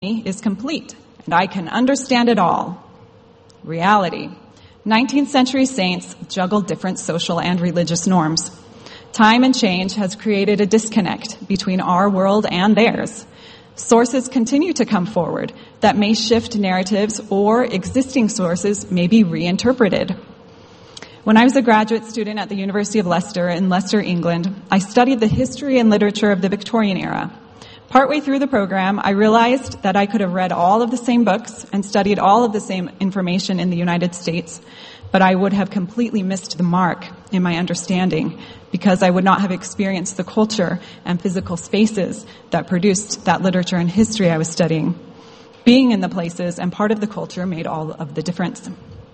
is complete, and I can understand it all. Reality. 19th century saints juggled different social and religious norms. Time and change has created a disconnect between our world and theirs. Sources continue to come forward that may shift narratives, or existing sources may be reinterpreted. When I was a graduate student at the University of Leicester in Leicester, England, I studied the history and literature of the Victorian era. Partway through the program, I realized that I could have read all of the same books and studied all of the same information in the United States, but I would have completely missed the mark in my understanding because I would not have experienced the culture and physical spaces that produced that literature and history I was studying. Being in the places and part of the culture made all of the difference.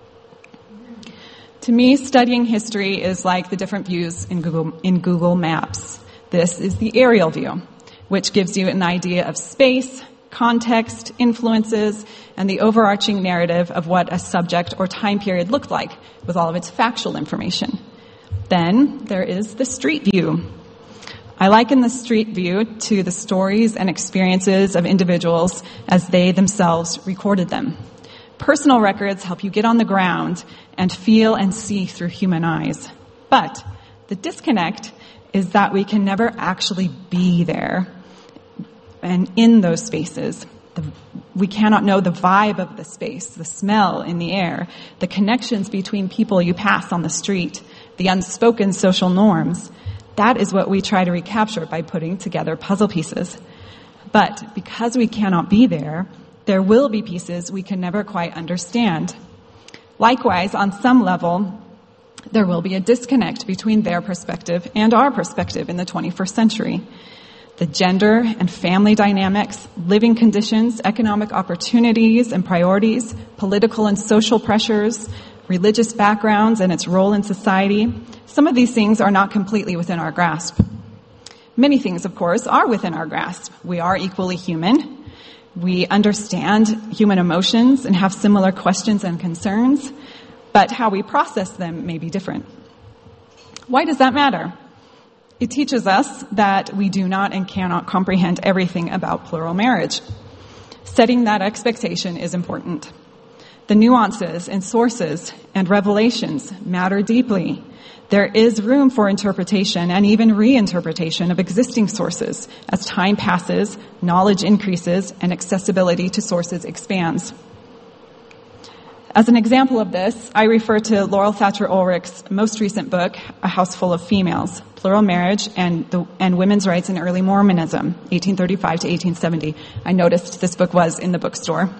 To me, studying history is like the different views in Google Maps. This is the aerial view, which gives you an idea of space, context, influences, and the overarching narrative of what a subject or time period looked like with all of its factual information. Then there is the street view. I liken the street view to the stories and experiences of individuals as they themselves recorded them. Personal records help you get on the ground and feel and see through human eyes. But the disconnect is that we can never actually be there and in those spaces. We cannot know the vibe of the space, the smell in the air, the connections between people you pass on the street, the unspoken social norms. That is what we try to recapture by putting together puzzle pieces. But because we cannot be there, there will be pieces we can never quite understand. Likewise, on some level, there will be a disconnect between their perspective and our perspective in the 21st century. The gender and family dynamics, living conditions, economic opportunities and priorities, political and social pressures, religious backgrounds and its role in society, some of these things are not completely within our grasp. Many things, of course, are within our grasp. We are equally human. We understand human emotions and have similar questions and concerns, but how we process them may be different. Why does that matter? It teaches us that we do not and cannot comprehend everything about plural marriage. Setting that expectation is important. The nuances and sources and revelations matter deeply. There is room for interpretation and even reinterpretation of existing sources. As time passes, knowledge increases, and accessibility to sources expands. As an example of this, I refer to Laurel Thatcher Ulrich's most recent book, A House Full of Females, Plural Marriage and Women's Rights in Early Mormonism, 1835 to 1870. I noticed this book was in the bookstore.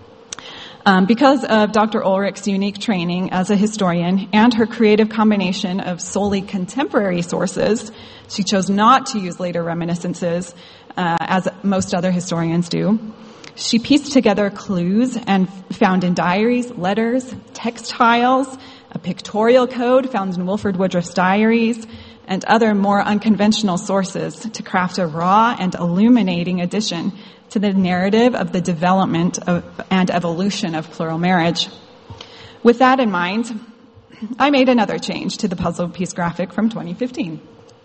Because of Dr. Ulrich's unique training as a historian and her creative combination of solely contemporary sources, she chose not to use later reminiscences, as most other historians do. She pieced together clues and found in diaries, letters, textiles, a pictorial code found in Wilford Woodruff's diaries, and other more unconventional sources to craft a raw and illuminating addition to the narrative of the development and evolution of plural marriage. With that in mind, I made another change to the puzzle piece graphic from 2015.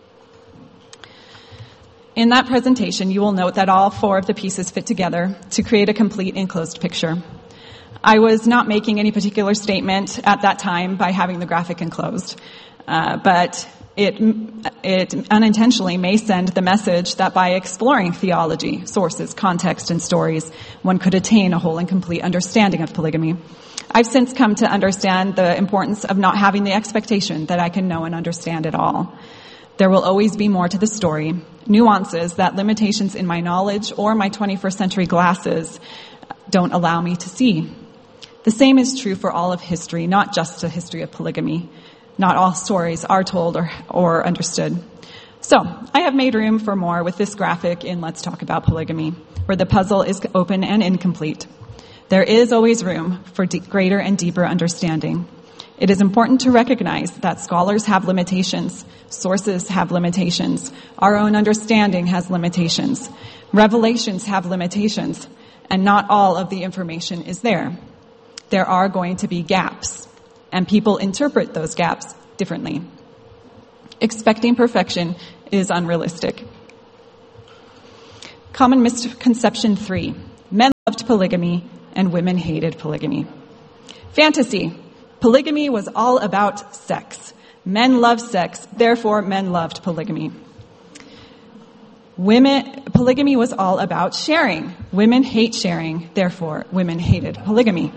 In that presentation, you will note that all four of the pieces fit together to create a complete enclosed picture. I was not making any particular statement at that time by having the graphic enclosed, but it unintentionally may send the message that by exploring theology, sources, context, and stories, one could attain a whole and complete understanding of polygamy. I've since come to understand the importance of not having the expectation that I can know and understand it all. There will always be more to the story, nuances that limitations in my knowledge or my 21st century glasses don't allow me to see. The same is true for all of history, not just the history of polygamy. Not all stories are told or understood. So, I have made room for more with this graphic in Let's Talk About Polygamy, where the puzzle is open and incomplete. There is always room for greater and deeper understanding. It is important to recognize that scholars have limitations, sources have limitations, our own understanding has limitations, revelations have limitations, and not all of the information is there. There are going to be gaps, and people interpret those gaps differently. Expecting perfection is unrealistic. Common misconception 3. Men loved polygamy, and women hated polygamy. Fantasy. Polygamy was all about sex. Men loved sex, therefore men loved polygamy. Polygamy was all about sharing. Women hate sharing, therefore women hated polygamy.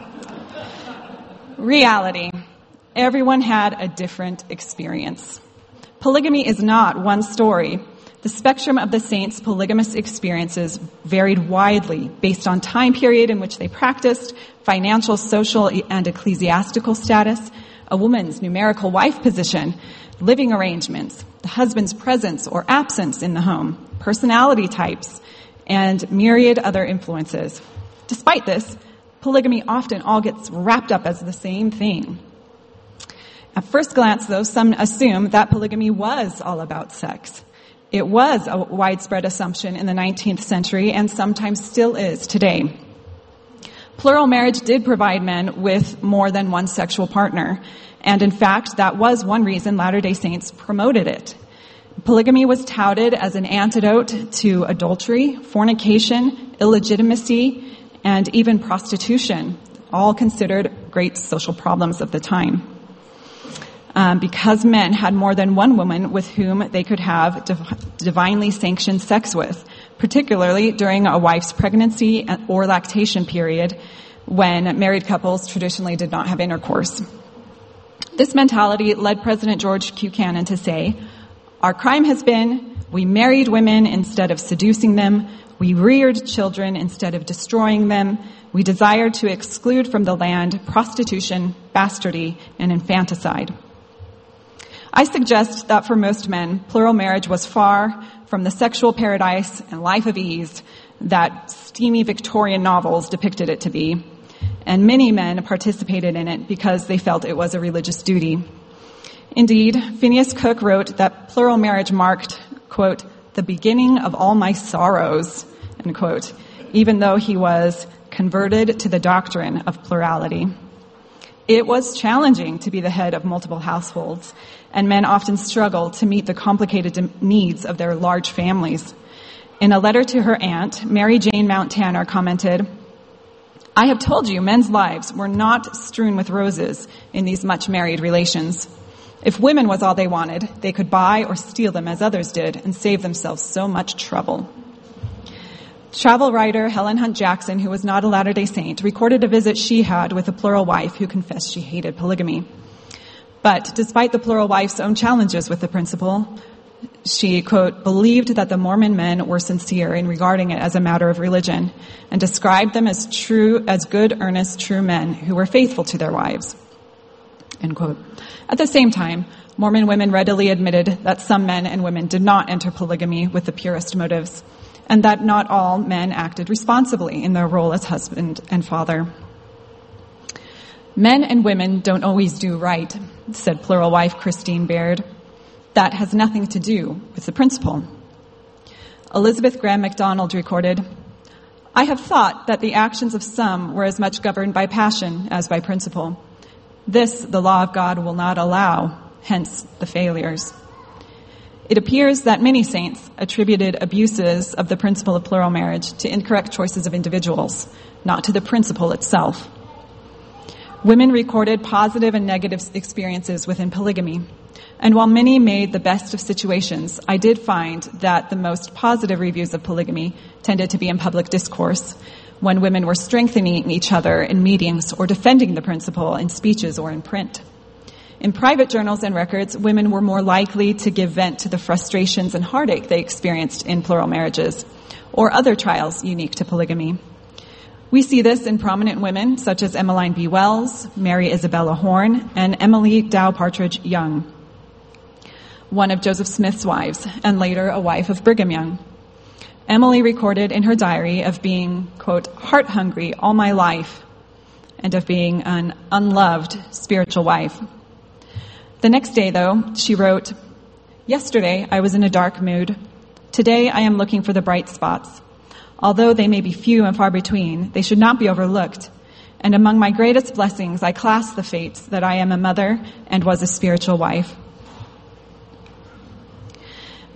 Reality. Everyone had a different experience. Polygamy is not one story. The spectrum of the saints' polygamous experiences varied widely based on time period in which they practiced, financial, social, and ecclesiastical status, a woman's numerical wife position, living arrangements, the husband's presence or absence in the home, personality types, and myriad other influences. Despite this, polygamy often all gets wrapped up as the same thing. At first glance, though, some assume that polygamy was all about sex. It was a widespread assumption in the 19th century and sometimes still is today. Plural marriage did provide men with more than one sexual partner, and in fact, that was one reason Latter-day Saints promoted it. Polygamy was touted as an antidote to adultery, fornication, illegitimacy, and even prostitution, all considered great social problems of the time. Because men had more than one woman with whom they could have divinely sanctioned sex with, particularly during a wife's pregnancy or lactation period when married couples traditionally did not have intercourse. This mentality led President George Buchanan to say, "Our crime has been we married women instead of seducing them, we reared children instead of destroying them, we desired to exclude from the land prostitution, bastardy, and infanticide." I suggest that for most men, plural marriage was far from the sexual paradise and life of ease that steamy Victorian novels depicted it to be, and many men participated in it because they felt it was a religious duty. Indeed, Phineas Cook wrote that plural marriage marked, quote, "the beginning of all my sorrows," end quote, even though he was converted to the doctrine of plurality. It was challenging to be the head of multiple households, and men often struggled to meet the complicated needs of their large families. In a letter to her aunt, Mary Jane Mount Tanner commented, "I have told you men's lives were not strewn with roses in these much-married relations. If women was all they wanted, they could buy or steal them as others did and save themselves so much trouble." Travel writer Helen Hunt Jackson, who was not a Latter-day Saint, recorded a visit she had with a plural wife who confessed she hated polygamy. But despite the plural wife's own challenges with the principle, she, quote, "believed that the Mormon men were sincere in regarding it as a matter of religion and described them as good, earnest, true men who were faithful to their wives," end quote. At the same time, Mormon women readily admitted that some men and women did not enter polygamy with the purest motives, and that not all men acted responsibly in their role as husband and father. "Men and women don't always do right," said plural wife Christine Baird. "That has nothing to do with the principle." Elizabeth Graham MacDonald recorded, "I have thought that the actions of some were as much governed by passion as by principle. This the law of God will not allow, hence the failures." It appears that many saints attributed abuses of the principle of plural marriage to incorrect choices of individuals, not to the principle itself. Women recorded positive and negative experiences within polygamy. And while many made the best of situations, I did find that the most positive reviews of polygamy tended to be in public discourse, when women were strengthening each other in meetings or defending the principle in speeches or in print. In private journals and records, women were more likely to give vent to the frustrations and heartache they experienced in plural marriages, or other trials unique to polygamy. We see this in prominent women such as Emmeline B. Wells, Mary Isabella Horn, and Emily Dow Partridge Young, one of Joseph Smith's wives, and later a wife of Brigham Young. Emily recorded in her diary of being, quote, "heart-hungry all my life," and of being an unloved spiritual wife. The next day, though, she wrote, "Yesterday I was in a dark mood. Today I am looking for the bright spots. Although they may be few and far between, they should not be overlooked. And among my greatest blessings, I class the fates that I am a mother and was a spiritual wife."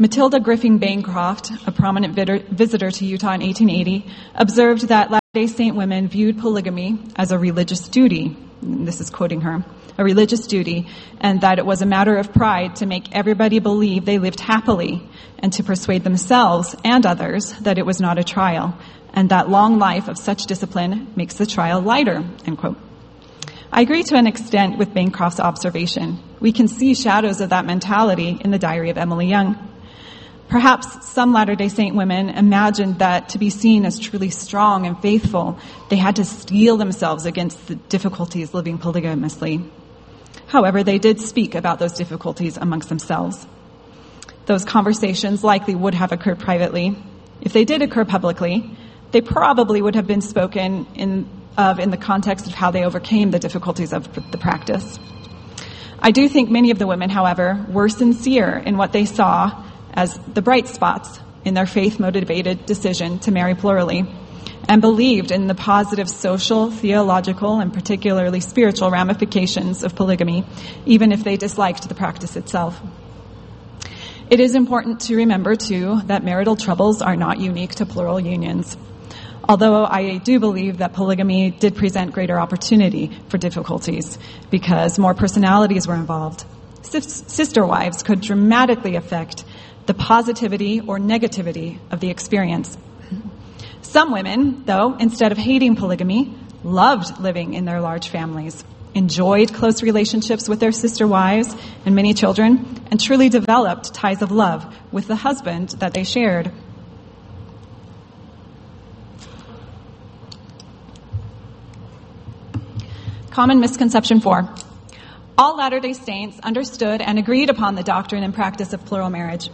Matilda Griffin Bancroft, a prominent visitor to Utah in 1880, observed that Latter-day Saint women viewed polygamy as a religious duty. This is quoting her, a religious duty, and that it was a matter of pride to make everybody believe they lived happily and to persuade themselves and others that it was not a trial, and that long life of such discipline makes the trial lighter, end quote. I agree to an extent with Bancroft's observation. We can see shadows of that mentality in the diary of Emily Young. Perhaps some Latter-day Saint women imagined that to be seen as truly strong and faithful, they had to steel themselves against the difficulties living polygamously. However, they did speak about those difficulties amongst themselves. Those conversations likely would have occurred privately. If they did occur publicly, they probably would have been spoken in the context of how they overcame the difficulties of the practice. I do think many of the women, however, were sincere in what they saw as the bright spots in their faith-motivated decision to marry plurally, and believed in the positive social, theological, and particularly spiritual ramifications of polygamy, even if they disliked the practice itself. It is important to remember, too, that marital troubles are not unique to plural unions. Although I do believe that polygamy did present greater opportunity for difficulties because more personalities were involved. Sister wives could dramatically affect the positivity or negativity of the experience. Some women, though, instead of hating polygamy, loved living in their large families, enjoyed close relationships with their sister wives and many children, and truly developed ties of love with the husband that they shared. Common misconception 4. All Latter-day Saints understood and agreed upon the doctrine and practice of plural marriage.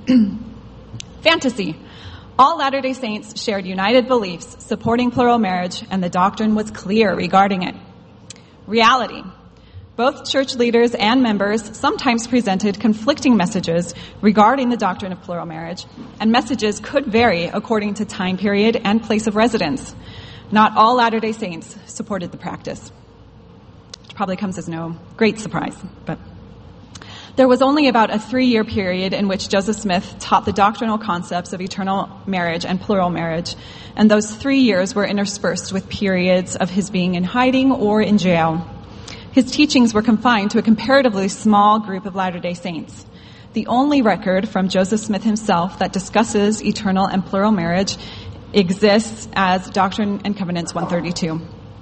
Fantasy. All Latter-day Saints shared united beliefs supporting plural marriage, and the doctrine was clear regarding it. Reality. Both church leaders and members sometimes presented conflicting messages regarding the doctrine of plural marriage, and messages could vary according to time period and place of residence. Not all Latter-day Saints supported the practice. Probably comes as no great surprise, but there was only about a 3-year period in which Joseph Smith taught the doctrinal concepts of eternal marriage and plural marriage, and those 3 years were interspersed with periods of his being in hiding or in jail. His teachings were confined to a comparatively small group of Latter-day Saints. The only record from Joseph Smith himself that discusses eternal and plural marriage exists as Doctrine and Covenants 132.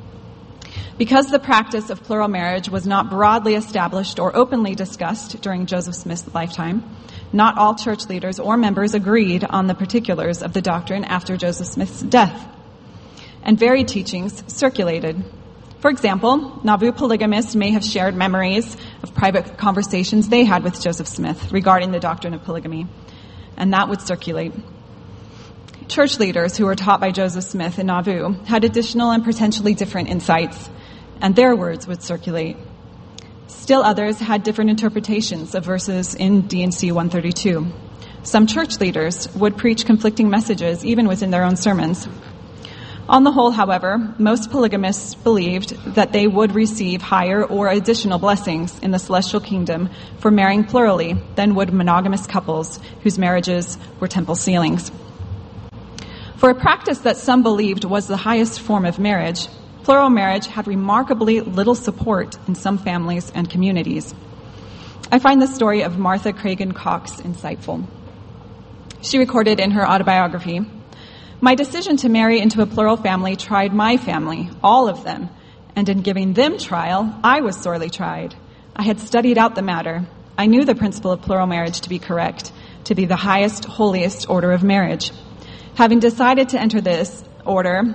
Because the practice of plural marriage was not broadly established or openly discussed during Joseph Smith's lifetime, not all church leaders or members agreed on the particulars of the doctrine after Joseph Smith's death, and varied teachings circulated. For example, Nauvoo polygamists may have shared memories of private conversations they had with Joseph Smith regarding the doctrine of polygamy, and that would circulate. Church leaders who were taught by Joseph Smith in Nauvoo had additional and potentially different insights, and their words would circulate. Still others had different interpretations of verses in D&C 132. Some church leaders would preach conflicting messages even within their own sermons. On the whole, however, most polygamists believed that they would receive higher or additional blessings in the celestial kingdom for marrying plurally than would monogamous couples whose marriages were temple ceilings. For a practice that some believed was the highest form of marriage, plural marriage had remarkably little support in some families and communities. I find the story of Martha Cragen Cox insightful. She recorded in her autobiography, "My decision to marry into a plural family tried my family, all of them, and in giving them trial, I was sorely tried. I had studied out the matter. I knew the principle of plural marriage to be correct, to be the highest, holiest order of marriage. Having decided to enter this order,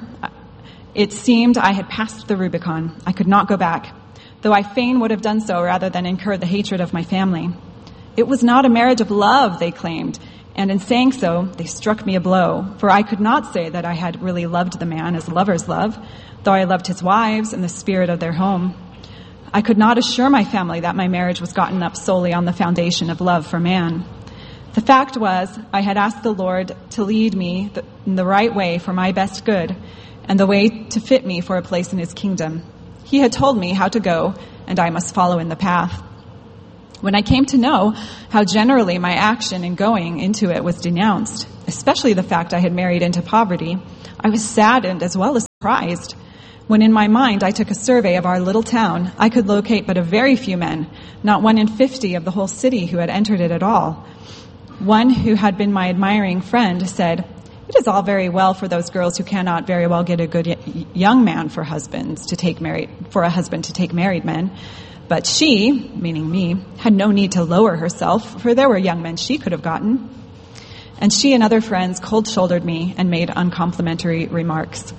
it seemed I had passed the Rubicon. I could not go back, though I fain would have done so rather than incur the hatred of my family. It was not a marriage of love, they claimed, and in saying so, they struck me a blow, for I could not say that I had really loved the man as lovers love, though I loved his wives and the spirit of their home. I could not assure my family that my marriage was gotten up solely on the foundation of love for man. The fact was, I had asked the Lord to lead me in the right way for my best good, and the way to fit me for a place in his kingdom. He had told me how to go, and I must follow in the path. When I came to know how generally my action in going into it was denounced, especially the fact I had married into poverty, I was saddened as well as surprised. When in my mind I took a survey of our little town, I could locate but a very few men, not 1 in 50 of the whole city who had entered it at all. One who had been my admiring friend said, "It is all very well for those girls who cannot very well get a good young man for a husband to take married men. But she," meaning me, "had no need to lower herself, for there were young men she could have gotten." And she and other friends cold-shouldered me and made uncomplimentary remarks.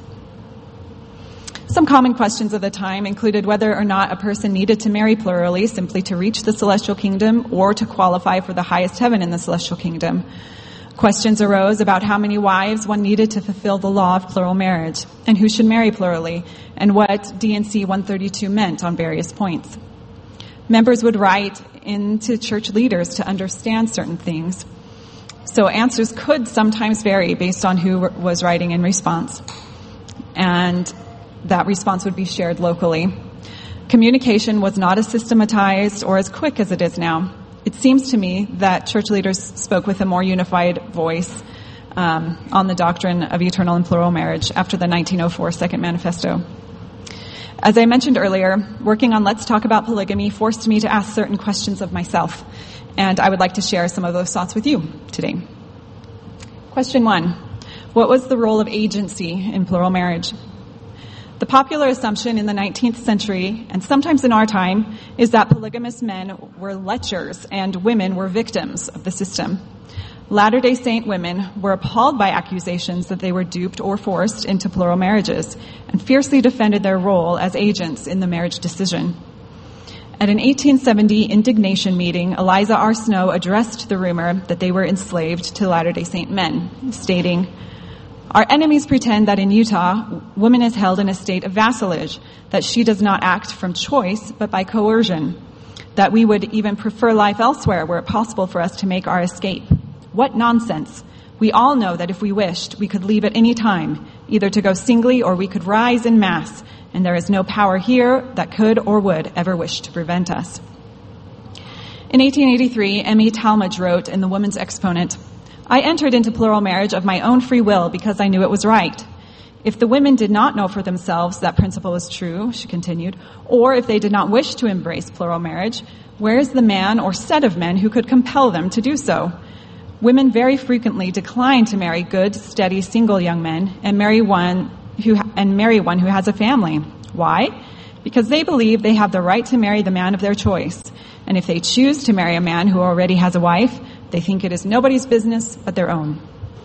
Some common questions of the time included whether or not a person needed to marry plurally simply to reach the celestial kingdom or to qualify for the highest heaven in the celestial kingdom. Questions arose about how many wives one needed to fulfill the law of plural marriage, and who should marry plurally, and what D&C 132 meant on various points. Members would write into church leaders to understand certain things, so answers could sometimes vary based on who was writing in response, and that response would be shared locally. Communication was not as systematized or as quick as it is now. It seems to me that church leaders spoke with a more unified voice on the doctrine of eternal and plural marriage after the 1904 Second Manifesto. As I mentioned earlier, working on Let's Talk About Polygamy forced me to ask certain questions of myself, and I would like to share some of those thoughts with you today. Question 1. What was the role of agency in plural marriage? The popular assumption in the 19th century, and sometimes in our time, is that polygamous men were lechers and women were victims of the system. Latter-day Saint women were appalled by accusations that they were duped or forced into plural marriages and fiercely defended their role as agents in the marriage decision. At an 1870 indignation meeting, Eliza R. Snow addressed the rumor that they were enslaved to Latter-day Saint men, stating, "Our enemies pretend that in Utah, woman is held in a state of vassalage, that she does not act from choice, but by coercion, that we would even prefer life elsewhere were it possible for us to make our escape. What nonsense! We all know that if we wished, we could leave at any time, either to go singly or we could rise in mass, and there is no power here that could or would ever wish to prevent us." In 1883, M.E. Talmage wrote in The Woman's Exponent, "I entered into plural marriage of my own free will because I knew it was right. If the women did not know for themselves that principle was true," she continued, "or if they did not wish to embrace plural marriage, where is the man or set of men who could compel them to do so? Women very frequently decline to marry good, steady, single young men and marry one who has a family. Why? Because they believe they have the right to marry the man of their choice. And if they choose to marry a man who already has a wife, they think it is nobody's business but their own."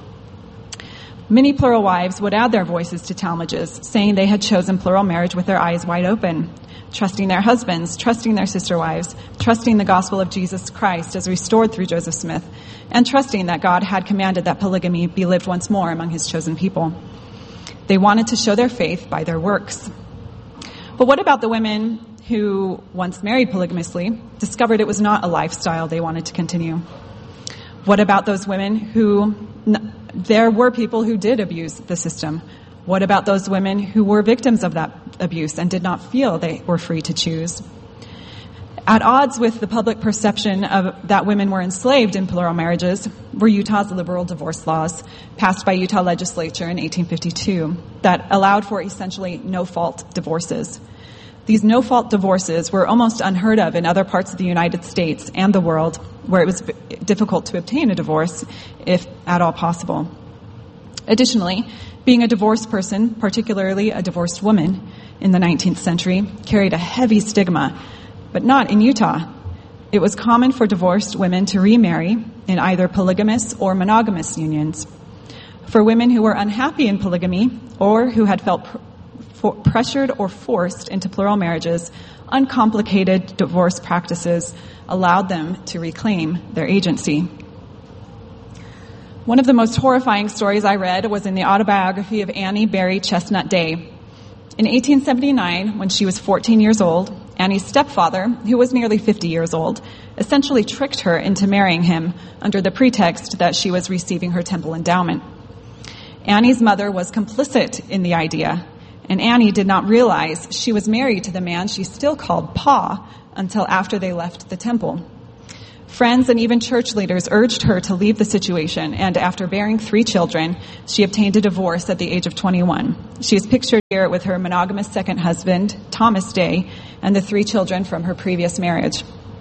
Many plural wives would add their voices to Talmage's, saying they had chosen plural marriage with their eyes wide open, trusting their husbands, trusting their sister wives, trusting the gospel of Jesus Christ as restored through Joseph Smith, and trusting that God had commanded that polygamy be lived once more among his chosen people. They wanted to show their faith by their works. But what about the women who, once married polygamously, discovered it was not a lifestyle they wanted to continue? What about those women who, there were people who did abuse the system. What about those women who were victims of that abuse and did not feel they were free to choose? At odds with the public perception of that women were enslaved in plural marriages were Utah's liberal divorce laws, passed by Utah legislature in 1852, that allowed for essentially no-fault divorces. These no-fault divorces were almost unheard of in other parts of the United States and the world, where it was difficult to obtain a divorce, if at all possible. Additionally, being a divorced person, particularly a divorced woman in the 19th century, carried a heavy stigma, but not in Utah. It was common for divorced women to remarry in either polygamous or monogamous unions. For women who were unhappy in polygamy or who had felt pressured or forced into plural marriages, uncomplicated divorce practices allowed them to reclaim their agency. One of the most horrifying stories I read was in the autobiography of Annie Berry Chestnut Day. In 1879, when she was 14 years old, Annie's stepfather, who was nearly 50 years old, essentially tricked her into marrying him under the pretext that she was receiving her temple endowment. Annie's mother was complicit in the idea, and Annie did not realize she was married to the man she still called Pa until after they left the temple. Friends and even church leaders urged her to leave the situation, and after bearing 3 children, she obtained a divorce at the age of 21. She is pictured here with her monogamous second husband, Thomas Day, and the 3 children from her previous marriage.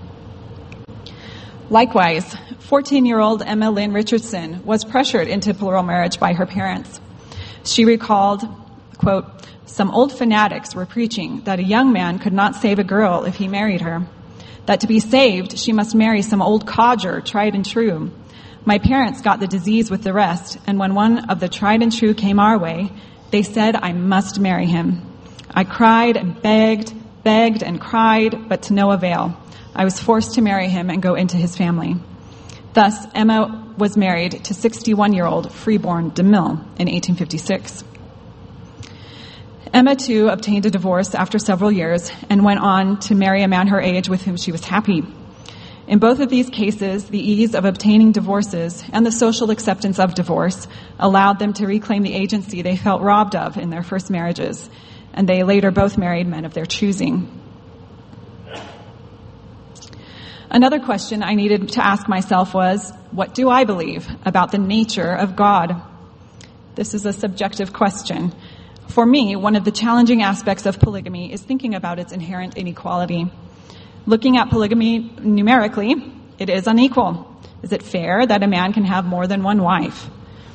Likewise, 14-year-old Emma Lynn Richardson was pressured into plural marriage by her parents. She recalled, quote, "Some old fanatics were preaching that a young man could not save a girl if he married her. That to be saved, she must marry some old codger, tried and true. My parents got the disease with the rest, and when one of the tried and true came our way, they said I must marry him. I cried and begged and cried, but to no avail. I was forced to marry him and go into his family." Thus, Emma was married to 61-year-old Freeborn DeMille in 1856. Emma, too, obtained a divorce after several years and went on to marry a man her age with whom she was happy. In both of these cases, the ease of obtaining divorces and the social acceptance of divorce allowed them to reclaim the agency they felt robbed of in their first marriages, and they later both married men of their choosing. Another question I needed to ask myself was, what do I believe about the nature of God? This is a subjective question. For me, one of the challenging aspects of polygamy is thinking about its inherent inequality. Looking at polygamy numerically, it is unequal. Is it fair that a man can have more than one wife?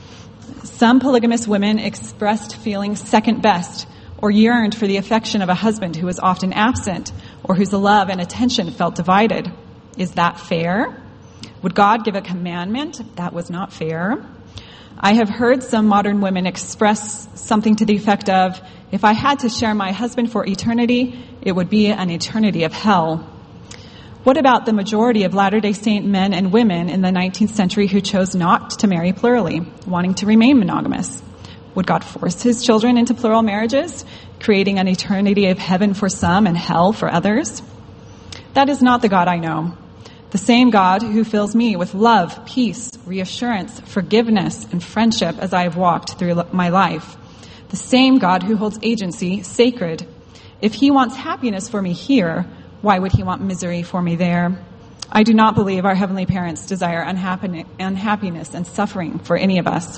Some polygamous women expressed feeling second best or yearned for the affection of a husband who was often absent or whose love and attention felt divided. Is that fair? Would God give a commandment that was not fair? I have heard some modern women express something to the effect of, if I had to share my husband for eternity, it would be an eternity of hell. What about the majority of Latter-day Saint men and women in the 19th century who chose not to marry plurally, wanting to remain monogamous? Would God force his children into plural marriages, creating an eternity of heaven for some and hell for others? That is not the God I know. The same God who fills me with love, peace, reassurance, forgiveness, and friendship as I have walked through my life. The same God who holds agency sacred. If he wants happiness for me here, why would he want misery for me there? I do not believe our heavenly parents desire unhappiness and suffering for any of us.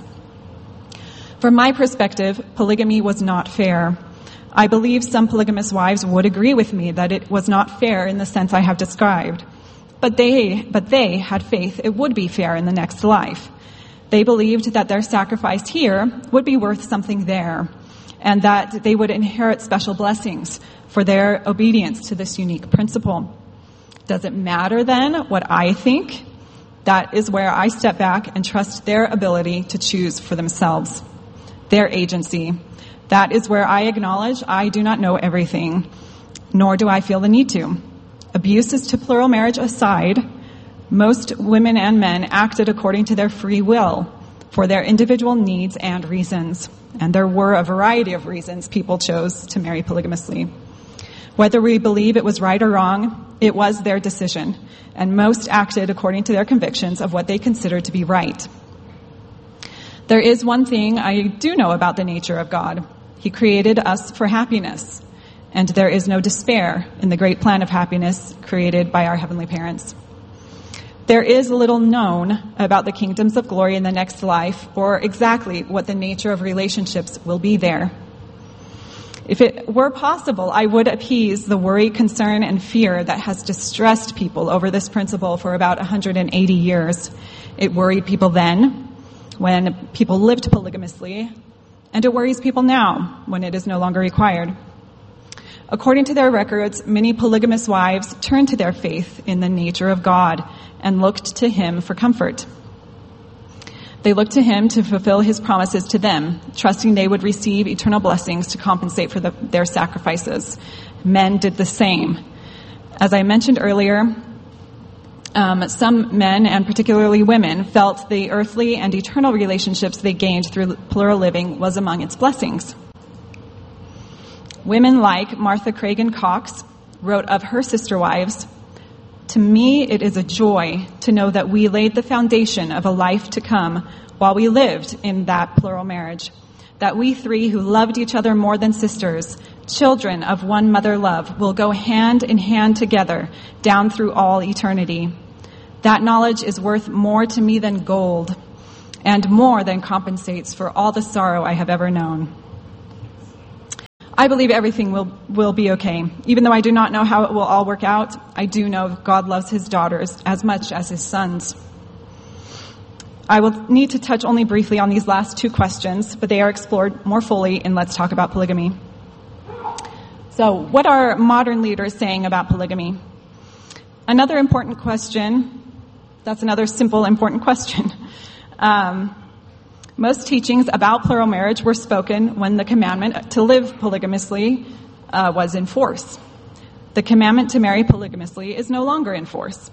From my perspective, polygamy was not fair. I believe some polygamous wives would agree with me that it was not fair in the sense I have described. But they had faith it would be fair in the next life. They believed that their sacrifice here would be worth something there, and that they would inherit special blessings for their obedience to this unique principle. Does it matter then what I think? That is where I step back and trust their ability to choose for themselves, their agency. That is where I acknowledge I do not know everything, nor do I feel the need to. Abuses to plural marriage aside, most women and men acted according to their free will for their individual needs and reasons. And there were a variety of reasons people chose to marry polygamously. Whether we believe it was right or wrong, it was their decision, and most acted according to their convictions of what they considered to be right. There is one thing I do know about the nature of God. He created us for happiness. And there is no despair in the great plan of happiness created by our heavenly parents. There is little known about the kingdoms of glory in the next life, or exactly what the nature of relationships will be there. If it were possible, I would appease the worry, concern, and fear that has distressed people over this principle for about 180 years. It worried people then, when people lived polygamously, and it worries people now, when it is no longer required. According to their records, many polygamous wives turned to their faith in the nature of God and looked to him for comfort. They looked to him to fulfill his promises to them, trusting they would receive eternal blessings to compensate for their sacrifices. Men did the same. As I mentioned earlier, some men, and particularly women, felt the earthly and eternal relationships they gained through plural living was among its blessings. Women like Martha Cragen Cox wrote of her sister wives, "To me it is a joy to know that we laid the foundation of a life to come while we lived in that plural marriage, that we 3 who loved each other more than sisters, children of one mother love, will go hand in hand together down through all eternity. That knowledge is worth more to me than gold, and more than compensates for all the sorrow I have ever known. I believe everything will be okay. Even though I do not know how it will all work out, I do know God loves his daughters as much as his sons. I will need to touch only briefly on these last two questions, but they are explored more fully in Let's Talk About Polygamy. So, what are modern leaders saying about polygamy? Another important question, that's another simple, important question. Most teachings about plural marriage were spoken when the commandment to live polygamously was in force. The commandment to marry polygamously is no longer in force.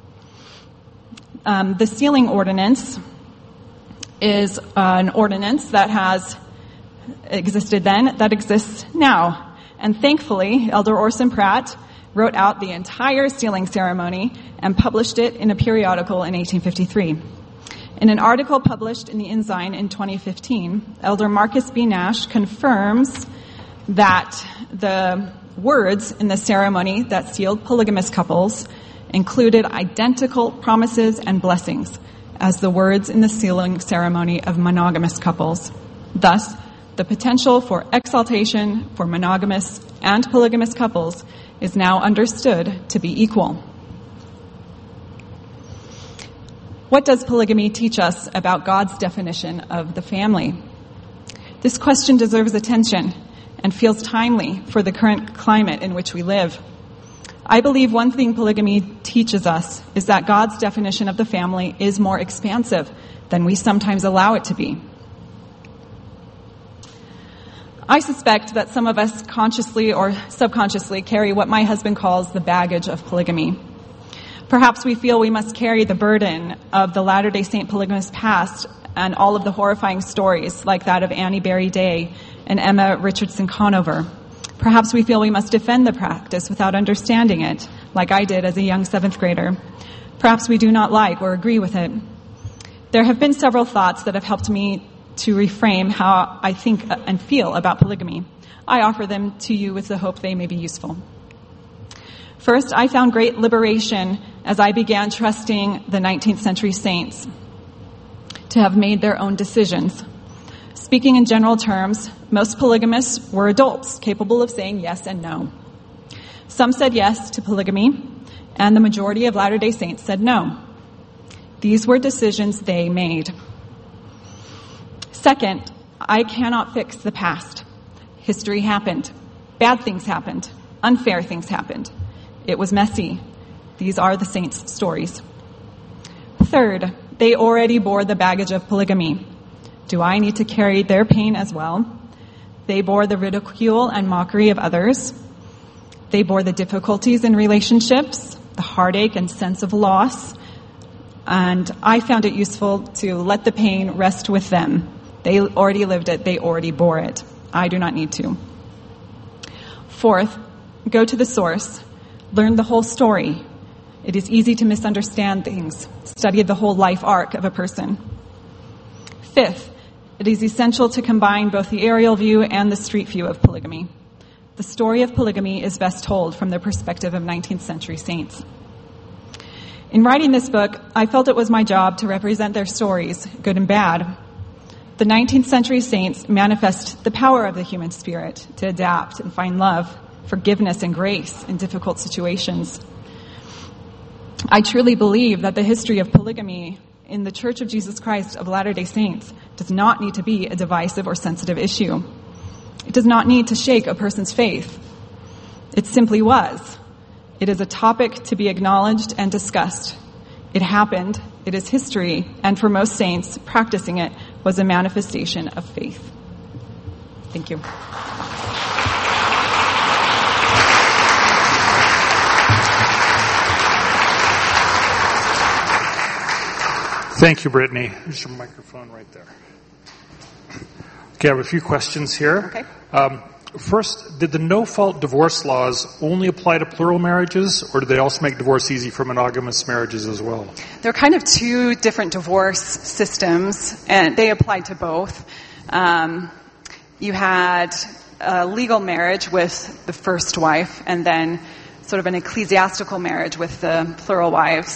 The sealing ordinance is an ordinance that has existed then, that exists now. And thankfully, Elder Orson Pratt wrote out the entire sealing ceremony and published it in a periodical in 1853. In an article published in the Ensign in 2015, Elder Marcus B. Nash confirms that the words in the ceremony that sealed polygamous couples included identical promises and blessings as the words in the sealing ceremony of monogamous couples. Thus, the potential for exaltation for monogamous and polygamous couples is now understood to be equal. What does polygamy teach us about God's definition of the family? This question deserves attention and feels timely for the current climate in which we live. I believe one thing polygamy teaches us is that God's definition of the family is more expansive than we sometimes allow it to be. I suspect that some of us consciously or subconsciously carry what my husband calls the baggage of polygamy. Perhaps we feel we must carry the burden of the Latter-day Saint polygamous past and all of the horrifying stories like that of Annie Berry Day and Emma Richardson Conover. Perhaps we feel we must defend the practice without understanding it, like I did as a young 7th grader. Perhaps we do not like or agree with it. There have been several thoughts that have helped me to reframe how I think and feel about polygamy. I offer them to you with the hope they may be useful. First, I found great liberation as I began trusting the 19th century saints to have made their own decisions. Speaking in general terms, most polygamists were adults capable of saying yes and no. Some said yes to polygamy, and the majority of Latter-day Saints said no. These were decisions they made. Second, I cannot fix the past. History happened. Bad things happened. Unfair things happened. It was messy. These are the saints' stories. Third, they already bore the baggage of polygamy. Do I need to carry their pain as well? They bore the ridicule and mockery of others. They bore the difficulties in relationships, the heartache and sense of loss. And I found it useful to let the pain rest with them. They already lived it. They already bore it. I do not need to. Fourth, go to the source. Learn the whole story. It is easy to misunderstand things. Study the whole life arc of a person. Fifth, it is essential to combine both the aerial view and the street view of polygamy. The story of polygamy is best told from the perspective of 19th century saints. In writing this book, I felt it was my job to represent their stories, good and bad. The 19th century saints manifest the power of the human spirit to adapt and find love, forgiveness, and grace in difficult situations. I truly believe that the history of polygamy in the Church of Jesus Christ of Latter-day Saints does not need to be a divisive or sensitive issue. It does not need to shake a person's faith. It simply was. It is a topic to be acknowledged and discussed. It happened, it is history, and for most saints, practicing it was a manifestation of faith. Thank you. Thank you, Brittany. There's your microphone right there. Okay, I have a few questions here. Okay. First, did the no-fault divorce laws only apply to plural marriages, or do they also make divorce easy for monogamous marriages as well? There are kind of two different divorce systems, and they applied to both. You had a legal marriage with the first wife, and then sort of an ecclesiastical marriage with the plural wives.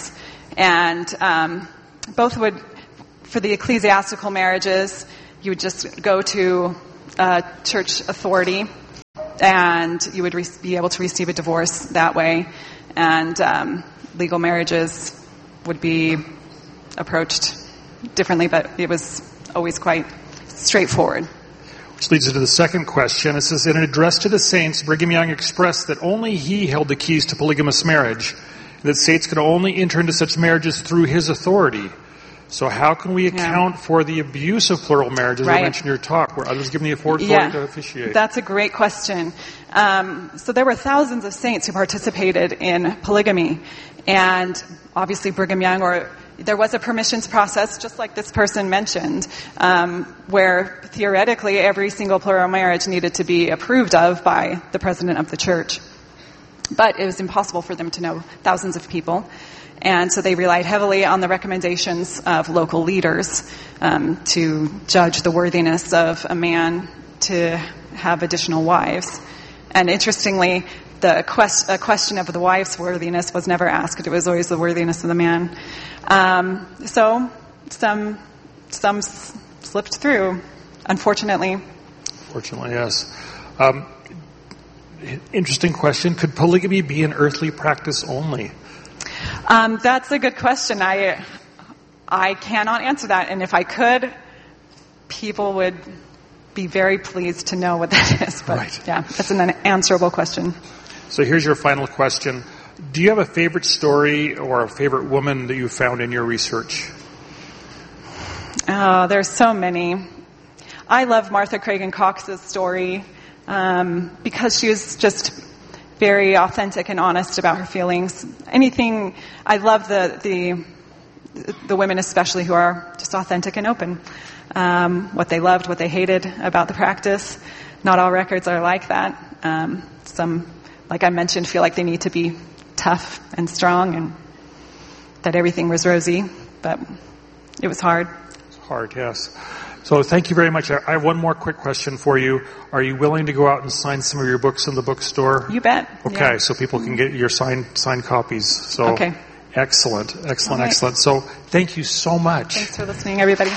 And both would, for the ecclesiastical marriages, you would just go to a church authority and you would be able to receive a divorce that way. And legal marriages would be approached differently, but it was always quite straightforward. Which leads us to the second question. It says, in an address to the saints, Brigham Young expressed that only he held the keys to polygamous marriage, and that saints could only enter into such marriages through his authority. So how can we account for the abuse of plural marriage, as I mentioned in your talk, where others given the authority to officiate? That's a great question. So there were thousands of saints who participated in polygamy, and obviously Brigham Young, there was a permissions process, just like this person mentioned, where theoretically every single plural marriage needed to be approved of by the president of the church. But it was impossible for them to know thousands of people. And so they relied heavily on the recommendations of local leaders to judge the worthiness of a man to have additional wives. And interestingly, a question of the wife's worthiness was never asked. It was always the worthiness of the man. So some slipped through, unfortunately. Fortunately, yes. Interesting question. Could polygamy be an earthly practice only? That's a good question. I cannot answer that. And if I could, people would be very pleased to know what that is. But yeah, that's an unanswerable question. So here's your final question. Do you have a favorite story or a favorite woman that you found in your research? Oh, there's so many. I love Martha Cragen Cox's story because she was just very authentic and honest about her feelings. I love the women especially who are just authentic and open. What they loved, what they hated about the practice. Not all records are like that. Some, like I mentioned, feel like they need to be tough and strong and that everything was rosy, but it was hard. It's hard, yes. So thank you very much. I have one more quick question for you. Are you willing to go out and sign some of your books in the bookstore? You bet. Okay, yeah. So people can get your signed copies. So okay. Excellent. Right. So thank you so much. Thanks for listening, everybody.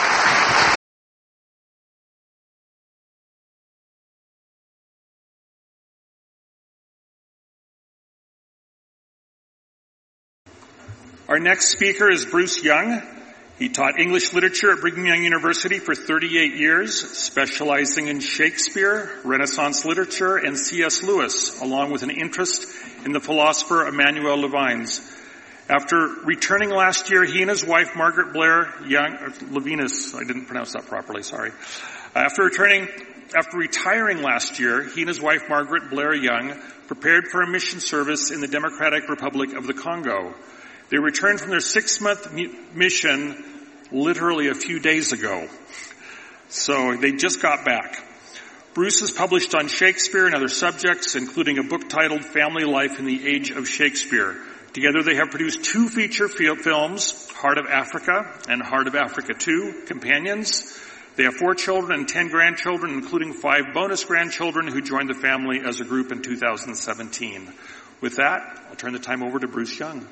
Our next speaker is Bruce Young. He taught English literature at Brigham Young University for 38 years, specializing in Shakespeare, Renaissance literature, and C.S. Lewis, along with an interest in the philosopher Emmanuel Levinas. After returning last year, he and his wife, Margaret Blair Young, Levinas, I didn't pronounce that properly, sorry. After retiring last year, he and his wife, Margaret Blair Young, prepared for a mission service in the Democratic Republic of the Congo. They returned from their 6-month mission literally a few days ago. So they just got back. Bruce has published on Shakespeare and other subjects, including a book titled Family Life in the Age of Shakespeare. Together they have produced 2 feature films, Heart of Africa and Heart of Africa 2, Companions. They have 4 children and 10 grandchildren, including 5 bonus grandchildren who joined the family as a group in 2017. With that, I'll turn the time over to Bruce Young.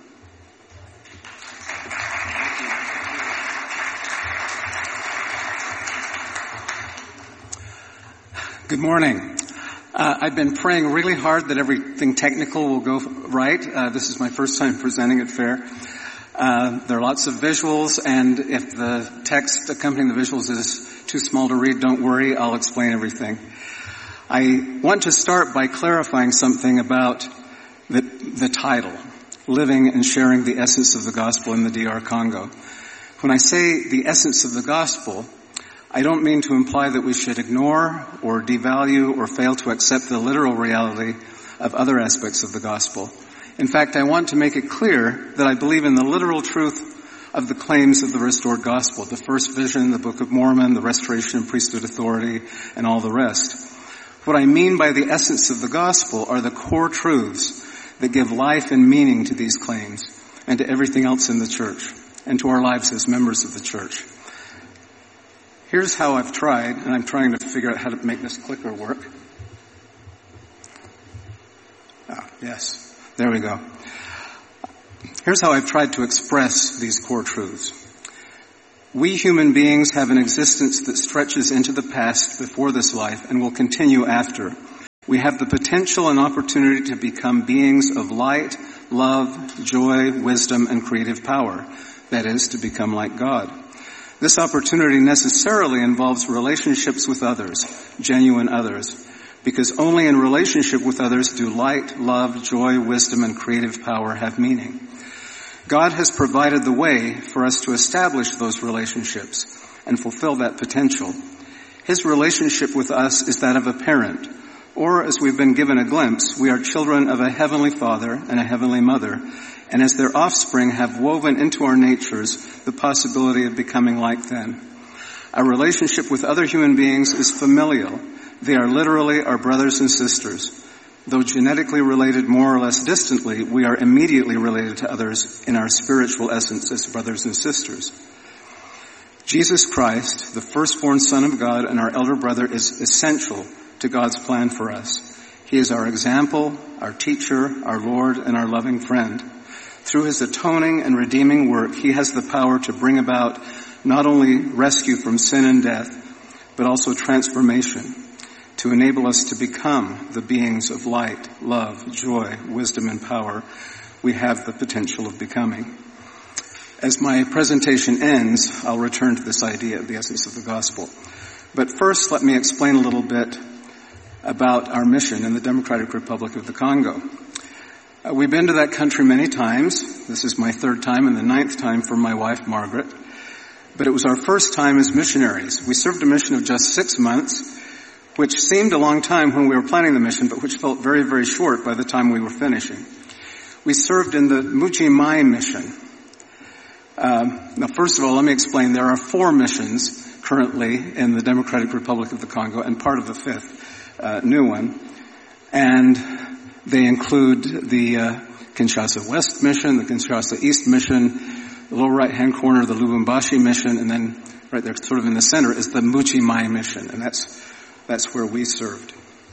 Good morning. I've been praying really hard that everything technical will go right. This is my first time presenting at FAIR. There are lots of visuals, and if the text accompanying the visuals is too small to read, don't worry, I'll explain everything. I want to start by clarifying something about the title, Living and Sharing the Essence of the Gospel in the DR Congo. When I say the essence of the gospel, I don't mean to imply that we should ignore or devalue or fail to accept the literal reality of other aspects of the gospel. In fact, I want to make it clear that I believe in the literal truth of the claims of the restored gospel, the first vision, the Book of Mormon, the restoration of priesthood authority, and all the rest. What I mean by the essence of the gospel are the core truths that give life and meaning to these claims and to everything else in the church and to our lives as members of the church. Here's how I've tried, and I'm trying to figure out how to make this clicker work. Yes, there we go. Here's how I've tried to express these core truths. We human beings have an existence that stretches into the past before this life and will continue after. We have the potential and opportunity to become beings of light, love, joy, wisdom, and creative power. That is, to become like God. This opportunity necessarily involves relationships with others, genuine others, because only in relationship with others do light, love, joy, wisdom, and creative power have meaning. God has provided the way for us to establish those relationships and fulfill that potential. His relationship with us is that of a parent, or as we've been given a glimpse, we are children of a heavenly Father and a heavenly Mother, and as their offspring have woven into our natures the possibility of becoming like them. Our relationship with other human beings is familial. They are literally our brothers and sisters. Though genetically related more or less distantly, we are immediately related to others in our spiritual essence as brothers and sisters. Jesus Christ, the firstborn Son of God and our elder brother, is essential to God's plan for us. He is our example, our teacher, our Lord, and our loving friend. Through his atoning and redeeming work, he has the power to bring about not only rescue from sin and death, but also transformation, to enable us to become the beings of light, love, joy, wisdom, and power we have the potential of becoming. As my presentation ends, I'll return to this idea of the essence of the gospel. But first, let me explain a little bit about our mission in the Democratic Republic of the Congo. We've been to that country many times. This is my third time and the 9th time for my wife, Margaret. But it was our first time as missionaries. We served a mission of just 6 months, which seemed a long time when we were planning the mission, but which felt very, very short by the time we were finishing. We served in the Mbuji Mai mission. Now, first of all, let me explain. There are 4 missions currently in the Democratic Republic of the Congo and part of the 5th new one. And they include the Kinshasa West mission, the Kinshasa East mission, the lower right-hand corner, the Lubumbashi mission, and then right there sort of in the center is the Mbuji Mai mission, and that's where we served.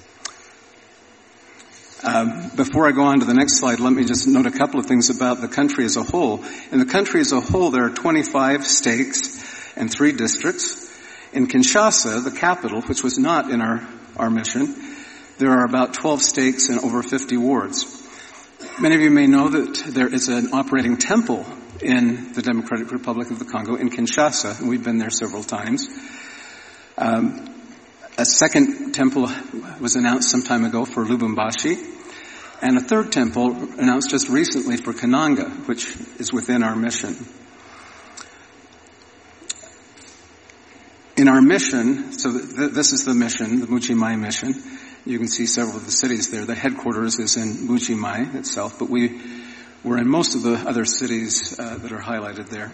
Before I go on to the next slide, let me just note a couple of things about the country as a whole. In the country as a whole, there are 25 stakes and 3 districts. In Kinshasa, the capital, which was not in our mission, there are about 12 stakes and over 50 wards. Many of you may know that there is an operating temple in the Democratic Republic of the Congo in Kinshasa, and we've been there several times. A second temple was announced some time ago for Lubumbashi, and a third temple announced just recently for Kananga, which is within our mission. In our mission, so this is the mission, the Mbuji Mai mission. You can see several of the cities there. The headquarters is in Mbuji Mai itself, but we were in most of the other cities that are highlighted there.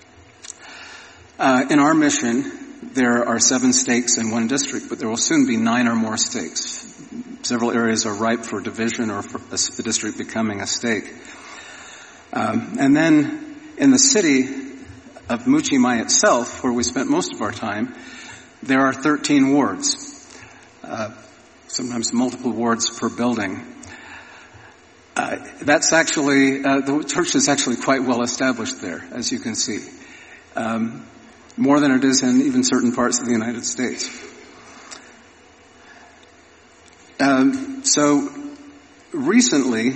In our mission, there are 7 stakes in 1 district, but there will soon be 9 or more stakes. Several areas are ripe for division or for the district becoming a stake. And then in the city of Mbuji Mai itself, where we spent most of our time, there are 13 wards. Sometimes multiple wards per building. That's actually, the church is actually quite well established there, as you can see. More than it is in even certain parts of the United States. So recently,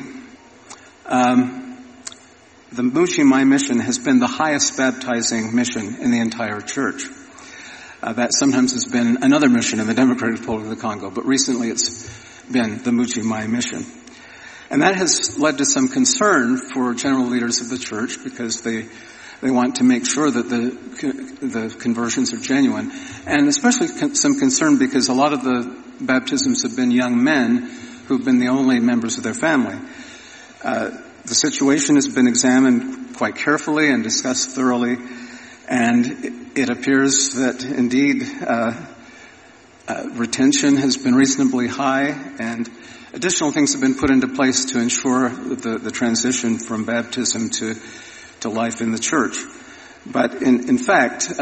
the Mbuji Mai mission has been the highest baptizing mission in the entire church. That sometimes has been another mission in the Democratic Republic of the Congo, but recently it's been the Mbuji Mai mission. And that has led to some concern for general leaders of the church because they want to make sure that the conversions are genuine. And especially some concern because a lot of the baptisms have been young men who've been the only members of their family. The situation has been examined quite carefully and discussed thoroughly. And it appears that indeed retention has been reasonably high, and additional things have been put into place to ensure the transition from baptism to life in the church. But in fact,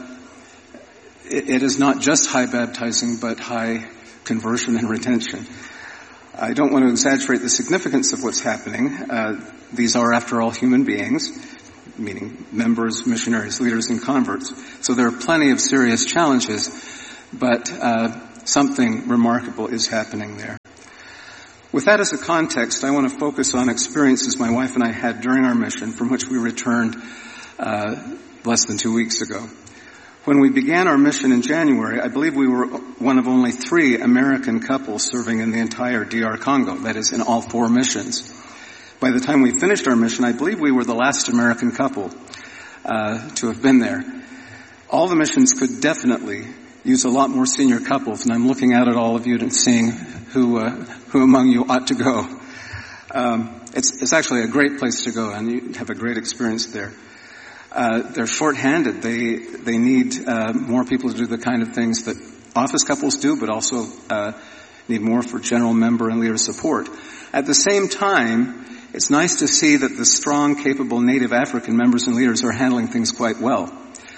it is not just high baptizing, but high conversion and retention. I don't want to exaggerate the significance of what's happening. these are, after all, human beings, meaning members, missionaries, leaders, and converts. So there are plenty of serious challenges, but something remarkable is happening there. With that as a context, I want to focus on experiences my wife and I had during our mission, from which we returned less than 2 weeks ago. When we began our mission in January, I believe we were one of only 3 American couples serving in the entire DR Congo, that is, in all 4 missions. By the time we finished our mission, I believe we were the last American couple to have been there. All the missions could definitely use a lot more senior couples, and I'm looking out at all of you and seeing who among you ought to go. It's actually a great place to go, and you have a great experience there. They're short-handed. They need more people to do the kind of things that office couples do, but also need more for general member and leader support. At the same time, it's nice to see that the strong, capable native African members and leaders are handling things quite well.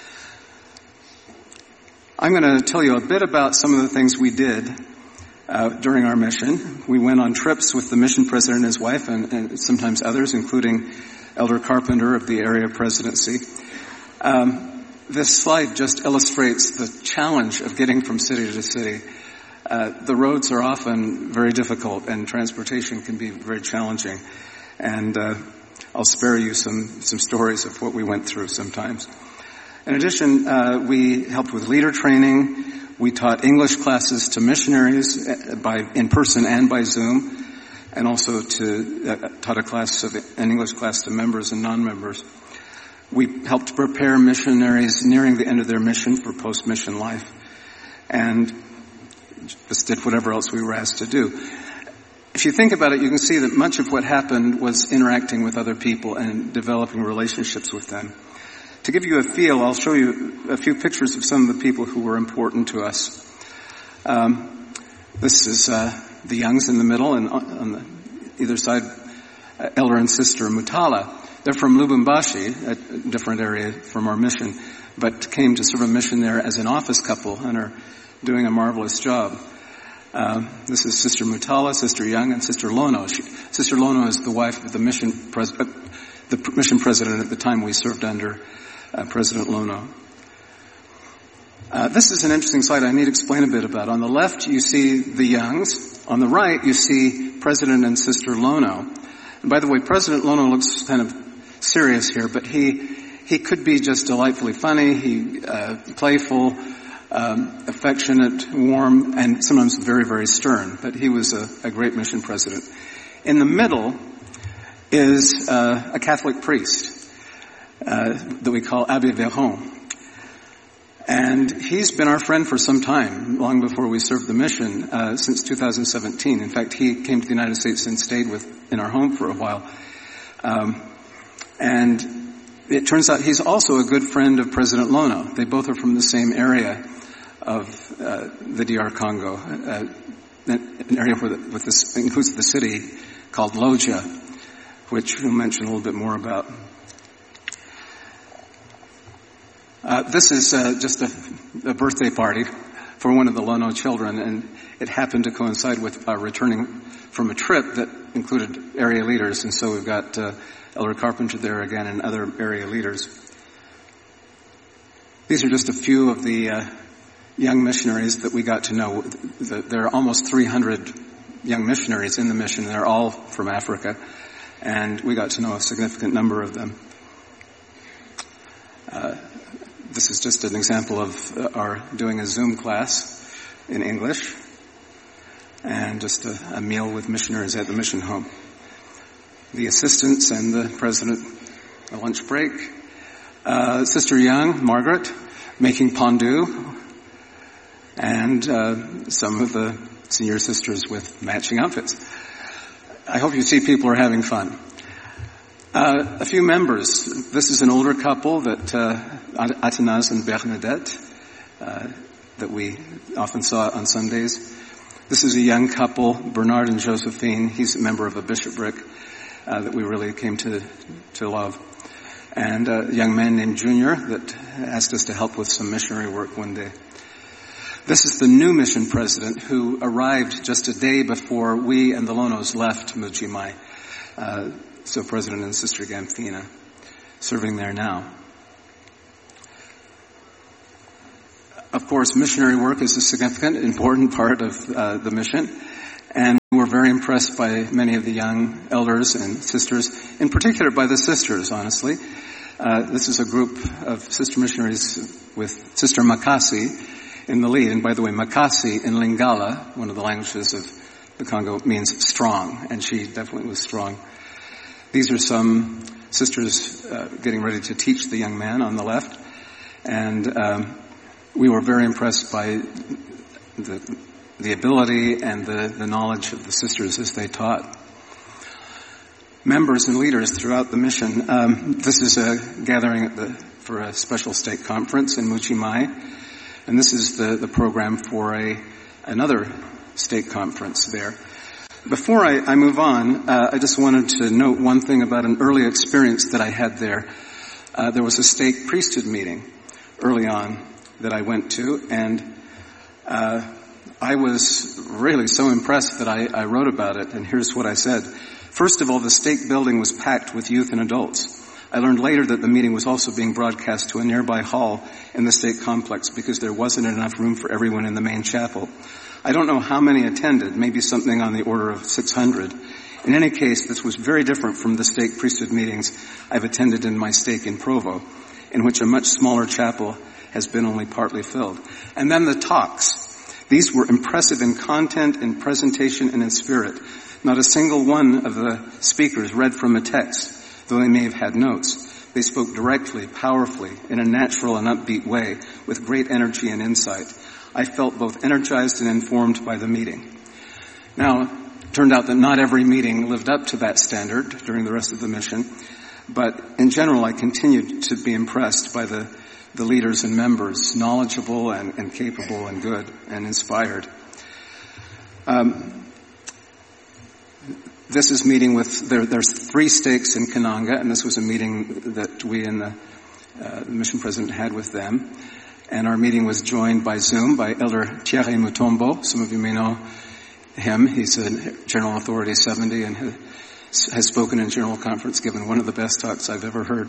I'm going to tell you a bit about some of the things we did during our mission. We went on trips with the mission president and his wife, and sometimes others, including Elder Carpenter of the area presidency. This slide just illustrates the challenge of getting from city to city. The roads are often very difficult, and transportation can be very challenging. And I'll spare you some stories of what we went through sometimes. In addition, we helped with leader training. We taught English classes to missionaries in person and by Zoom, and also taught an English class to members and non-members. We helped prepare missionaries nearing the end of their mission for post-mission life, and just did whatever else we were asked to do. If you think about it, you can see that much of what happened was interacting with other people and developing relationships with them. To give you a feel, I'll show you a few pictures of some of the people who were important to us. This is the Youngs in the middle, and on either side, Elder and Sister Mutala. They're from Lubumbashi, a different area from our mission, but came to serve a mission there as an office couple and are doing a marvelous job. This is Sister Mutala, Sister Young, and Sister Lono. Sister Lono is the wife of the mission president at the time we served under President Lono. This is an interesting slide I need to explain a bit about. On the left, you see the Youngs. On the right, you see President and Sister Lono. And by the way, President Lono looks kind of serious here, but he could be just delightfully funny, playful, affectionate, warm, and sometimes very, very stern. But he was a great mission president. In the middle is a Catholic priest that we call Abbé Véron. And he's been our friend for some time, long before we served the mission, since 2017. In fact, he came to the United States and stayed in our home for a while. And it turns out he's also a good friend of President Lono. They both are from the same area of the DR Congo, an area with this includes the city called Loja, which we'll mention a little bit more about. This is just a birthday party for one of the Lono children, and it happened to coincide with returning from a trip that included area leaders, and so we've got Elder Carpenter there again and other area leaders. These are just a few of the young missionaries that we got to know. There are almost 300 young missionaries in the mission, and they're all from Africa, and we got to know a significant number of them. This is just an example of our doing a Zoom class in English and just a meal with missionaries at the mission home. The assistants and the president, a lunch break. Sister Young, Margaret, making pondu, and some of the senior sisters with matching outfits. I hope you see people are having fun. A few members. This is an older couple that Athanase and Bernadette that we often saw on Sundays. This is a young couple, Bernard and Josephine. He's a member of a bishopric that we really came to love. And a young man named Junior that asked us to help with some missionary work one day. This is the new mission president who arrived just a day before we and the Lonos left Mujimai. so President and Sister Gamfina, serving there now. Of course, missionary work is a significant, important part of the mission, and we were very impressed by many of the young elders and sisters, in particular by the sisters, honestly. This is a group of sister missionaries with Sister Makasi in the lead. And by the way, Makasi in Lingala, one of the languages of the Congo, means strong, and she definitely was strong. These are some sisters getting ready to teach the young man on the left, and we were very impressed by the ability and the knowledge of the sisters as they taught. Members and leaders throughout the mission. This is a gathering for a special stake conference in Mbuji-Mayi, and this is the program for another stake conference there. Before I move on, I just wanted to note one thing about an early experience that I had there. There was a stake priesthood meeting early on that I went to, and I was really so impressed that I wrote about it, and here's what I said. First of all, the stake building was packed with youth and adults. I learned later that the meeting was also being broadcast to a nearby hall in the stake complex because there wasn't enough room for everyone in the main chapel. I don't know how many attended, maybe something on the order of 600. In any case, this was very different from the stake priesthood meetings I've attended in my stake in Provo, in which a much smaller chapel has been only partly filled. And then the talks. These were impressive in content, in presentation, and in spirit. Not a single one of the speakers read from a text, though they may have had notes. They spoke directly, powerfully, in a natural and upbeat way, with great energy and insight. I felt both energized and informed by the meeting. Now, it turned out that not every meeting lived up to that standard during the rest of the mission, but in general I continued to be impressed by the leaders and members, knowledgeable and capable and good and inspired. This is meeting with, there's 3 stakes in Kananga, and this was a meeting that we and the mission president had with them. And our meeting was joined by Zoom by Elder Thierry Mutombo. Some of you may know him. He's a General Authority 70 and has spoken in General Conference, given one of the best talks I've ever heard.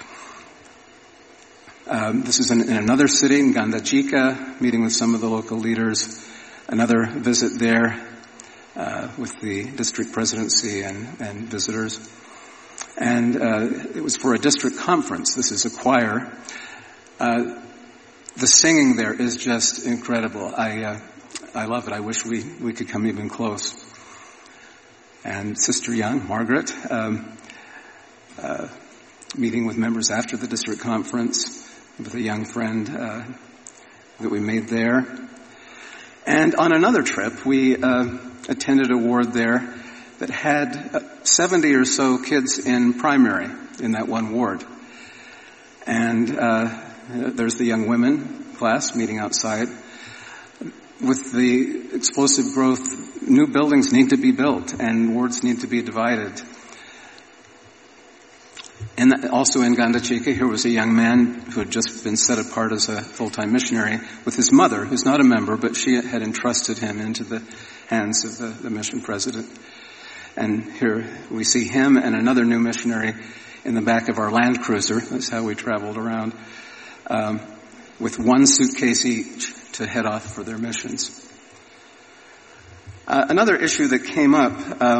This is in another city, in Ngandajika, meeting with some of the local leaders. Another visit there with the district presidency and visitors. And it was for a district conference. This is a choir. The singing there is just incredible. I love it. I wish we could come even close. And Sister Young, Margaret, meeting with members after the district conference with a young friend that we made there. And on another trip, we attended a ward there that had 70 or so kids in primary in that one ward. And there's the young women class meeting outside. With the explosive growth, new buildings need to be built and wards need to be divided. And also in Ngandajika, here was a young man who had just been set apart as a full-time missionary with his mother, who's not a member, but she had entrusted him into the hands of the mission president. And here we see him and another new missionary in the back of our Land Cruiser. That's how we traveled around, with one suitcase each to head off for their missions. Another issue that came up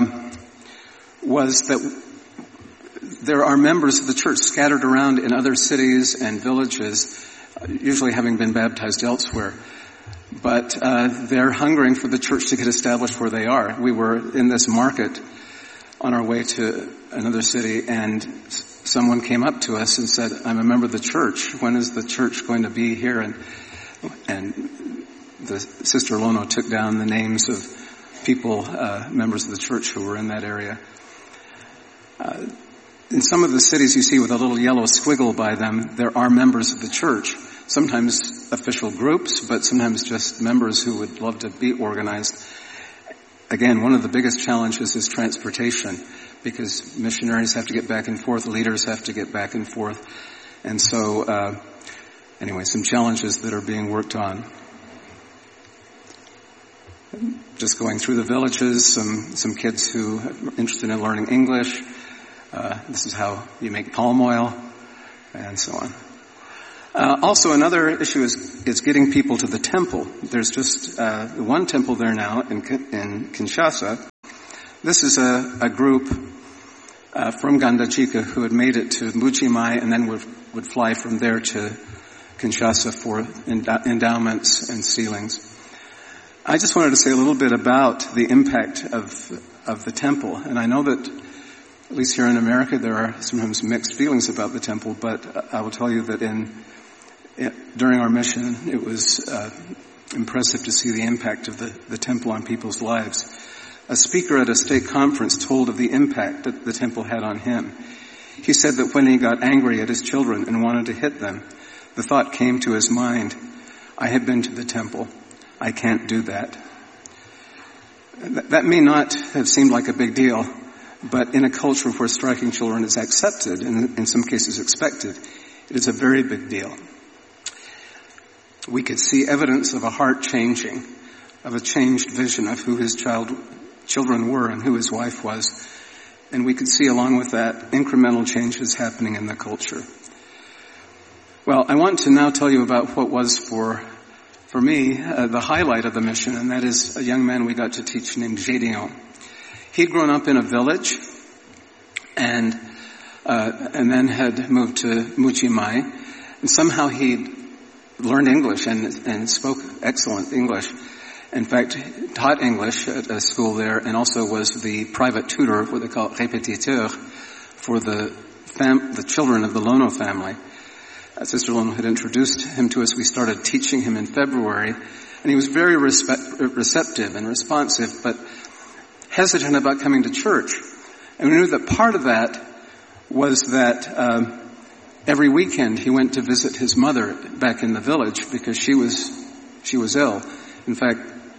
was that there are members of the church scattered around in other cities and villages, usually having been baptized elsewhere. But they're hungering for the church to get established where they are. We were in this market on our way to another city, and someone came up to us and said, "I'm a member of the church. When is the church going to be here?" And the Sister Lono took down the names of people, members of the church who were in that area. In some of the cities you see with a little yellow squiggle by them, there are members of the church. Sometimes official groups, but sometimes just members who would love to be organized. Again, one of the biggest challenges is transportation, because missionaries have to get back and forth, leaders have to get back and forth. And so, anyway, some challenges that are being worked on. Just going through the villages, some kids who are interested in learning English, This is how you make palm oil, and so on. Also, another issue is getting people to the temple. There's just one temple there now in Kinshasa. This is a group from Gandachika who had made it to Mbuji-Mayi and then would fly from there to Kinshasa for endowments and sealings. I just wanted to say a little bit about the impact of the temple. And I know that, at least here in America, there are sometimes mixed feelings about the temple, but I will tell you that during our mission, it was impressive to see the impact of the temple on people's lives. A speaker at a state conference told of the impact that the temple had on him. He said that when he got angry at his children and wanted to hit them, the thought came to his mind, I have been to the temple. I can't do that. That may not have seemed like a big deal, but in a culture where striking children is accepted, and in some cases expected, it is a very big deal. We could see evidence of a heart changing, of a changed vision of who his children were and who his wife was. And we could see along with that incremental changes happening in the culture. Well, I want to now tell you about what was for me the highlight of the mission, and that is a young man we got to teach named Gédéon. He'd grown up in a village and then had moved to Mbuji-Mayi, and somehow he learned English and spoke excellent English. In fact, taught English at a school there and also was the private tutor, what they call répétiteur, for the children of the Lono family. Sister Lono had introduced him to us. We started teaching him in February, and he was very receptive and responsive, but hesitant about coming to church. And we knew that part of that was that every weekend he went to visit his mother back in the village because she was ill. In fact,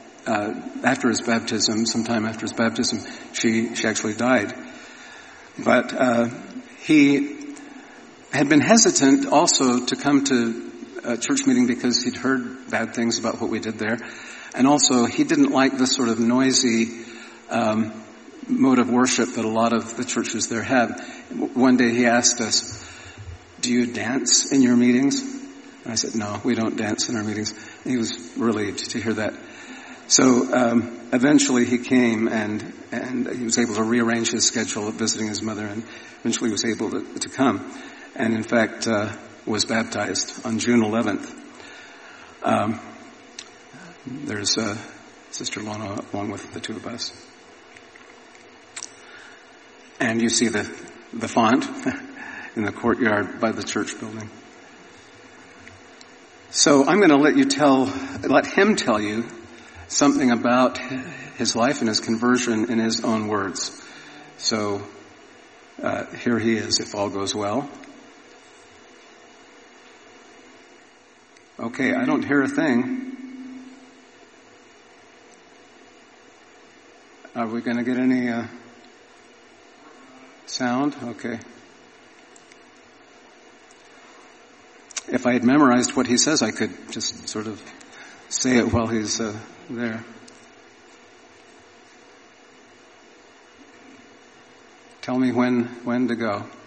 sometime after his baptism, she actually died. But he had been hesitant also to come to a church meeting because he'd heard bad things about what we did there. And also, he didn't like the sort of noisy mode of worship that a lot of the churches there have. One day he asked us, do you dance in your meetings? And I said, no, we don't dance in our meetings. And he was relieved to hear that. So eventually he came and he was able to rearrange his schedule of visiting his mother, and eventually was able to come. And in fact was baptized on June 11th. There's Sister Lono along with the two of us. And you see the font in the courtyard by the church building. So I'm going to let him tell you something about his life and his conversion in his own words. So here he is, if all goes well. Okay, I don't hear a thing. Are we going to get any sound? Okay. If I had memorized what he says, I could just sort of say it while he's there. Tell me when to go.